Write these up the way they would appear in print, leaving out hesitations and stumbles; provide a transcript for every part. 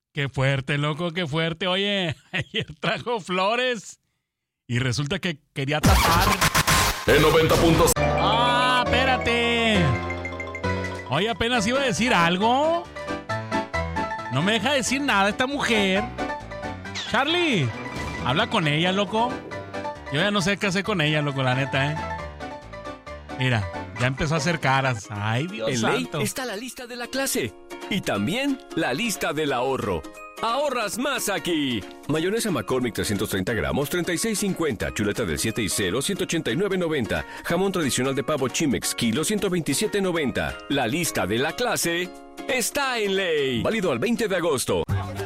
Qué fuerte, loco, qué fuerte. Oye, ayer trajo flores y resulta que quería tapar. En 90 puntos. ¡Ah, espérate! Oye, apenas iba a decir algo. No me deja decir nada esta mujer. Charlie, habla con ella, loco. Yo ya no sé qué hacer con ella, loco, la neta, ¿eh? Mira, ya empezó a hacer caras. Ay, Dios En santo. Ley está la lista de la clase y también la lista del ahorro. ¡Ahorras más aquí! Mayonesa McCormick 330 gramos, 36.50. Chuleta del 7 y 0, 189.90. Jamón tradicional de pavo Chimex, kilo, 127.90. La lista de la clase está en Ley. Válido al 20 de agosto.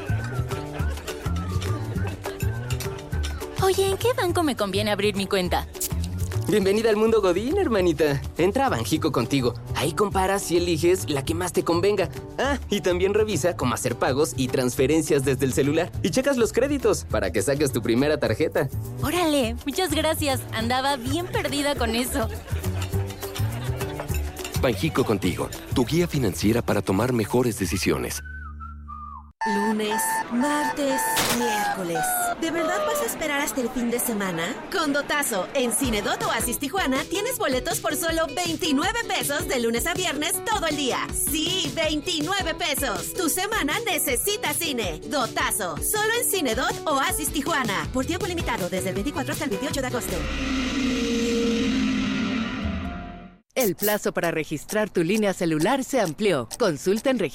Oye, ¿en qué banco me conviene abrir mi cuenta? Bienvenida al mundo Godín, hermanita. Entra a Banjico Contigo. Ahí comparas y eliges la que más te convenga. Ah, y también revisa cómo hacer pagos y transferencias desde el celular. Y checas los créditos para que saques tu primera tarjeta. Órale, muchas gracias. Andaba bien perdida con eso. Banjico Contigo, tu guía financiera para tomar mejores decisiones. Lunes, martes, miércoles. ¿De verdad vas a esperar hasta el fin de semana? Con Dotazo, en Cinedot Oasis Tijuana, tienes boletos por solo 29 pesos de lunes a viernes todo el día. Sí, 29 pesos. Tu semana necesita cine. Dotazo, solo en Cinedot Oasis Tijuana. Por tiempo limitado, desde el 24 hasta el 28 de agosto. El plazo para registrar tu línea celular se amplió. Consulta en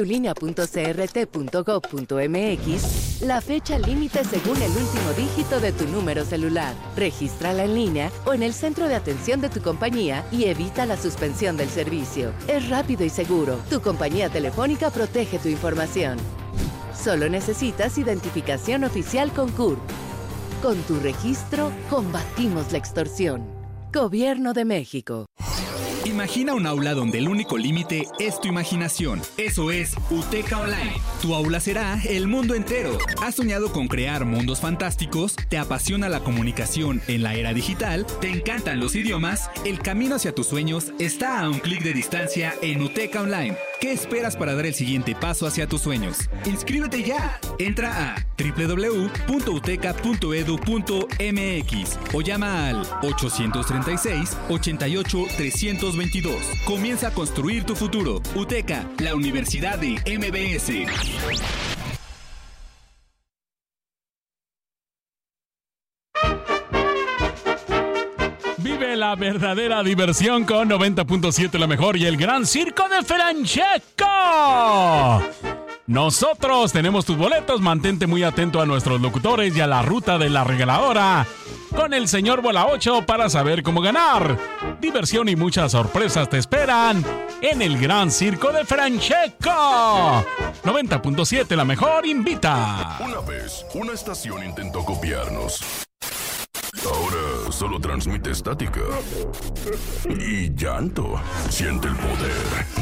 registratulinea.crt.gov.mx la fecha límite según el último dígito de tu número celular. Regístrala en línea o en el centro de atención de tu compañía y evita la suspensión del servicio. Es rápido y seguro. Tu compañía telefónica protege tu información. Solo necesitas identificación oficial con CURP. Con tu registro, combatimos la extorsión. Gobierno de México. Imagina un aula donde el único límite es tu imaginación. Eso es UTECA Online. Tu aula será el mundo entero. ¿Has soñado con crear mundos fantásticos? ¿Te apasiona la comunicación en la era digital? ¿Te encantan los idiomas? El camino hacia tus sueños está a un clic de distancia en UTECA Online. ¿Qué esperas para dar el siguiente paso hacia tus sueños? ¡Inscríbete ya! Entra a www.uteca.edu.mx o llama al 836-88-322. Comienza a construir tu futuro. UTECA, la Universidad de MBS. Vive la verdadera diversión con 90.7 La Mejor y el Gran Circo de Francesco. Nosotros tenemos tus boletos. Mantente muy atento a nuestros locutores y a la ruta de la regaladora con el señor Bola 8 para saber cómo ganar. Diversión y muchas sorpresas te esperan en el Gran Circo de Francesco. 90.7 La Mejor invita. Una vez, una estación intentó copiarnos. Ahora solo transmite estática y llanto. Siente el poder.